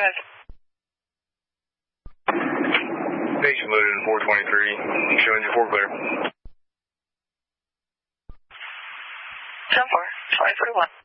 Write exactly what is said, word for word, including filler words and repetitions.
ahead. Station loaded in four twenty-three. Show engine four clear. ten four, twenty forty-one.